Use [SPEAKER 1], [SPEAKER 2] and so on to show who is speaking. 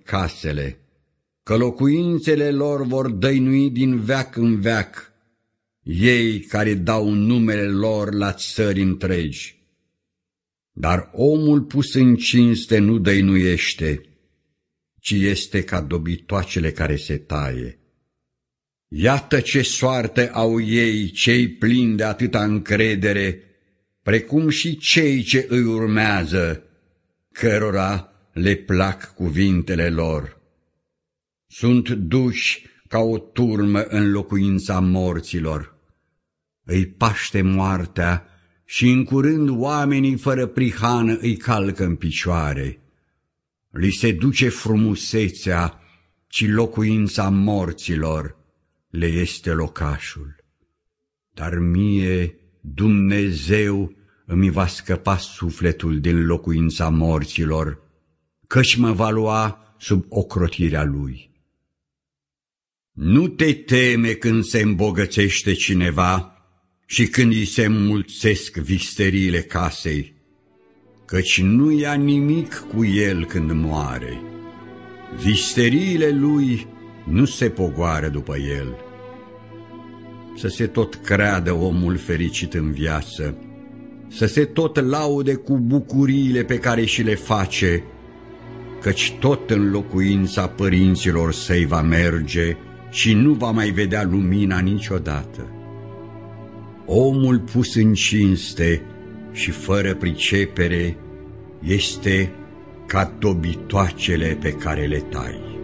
[SPEAKER 1] casele, că locuințele lor vor dăinui din veac în veac, ei care dau numele lor la țări întregi. Dar omul pus în cinste nu dăinuiește, ci este ca dobitoacele care se taie. Iată ce soartă au ei, cei plini de atâta încredere, precum și cei ce îi urmează, cărora le plac cuvintele lor. Sunt duși ca o turmă în locuința morților. Îi paște moartea și în curând oamenii fără prihană îi calcă în picioare. Li se duce frumusețea, ci locuința morților le este locașul. Dar mie Dumnezeu îmi va scăpa sufletul din locuința morților, căci mă va lua sub ocrotirea Lui. Nu te teme când se îmbogățește cineva și când îi se înmulțesc visteriile casei, căci nu ia nimic cu el când moare. Visteriile lui nu se pogoară după el. Să se tot creadă omul fericit în viață, să se tot laude cu bucuriile pe care și le face, căci tot în locuința părinților săi va merge și nu va mai vedea lumina niciodată. Omul pus în cinste și fără pricepere este ca dobitoacele pe care le tai.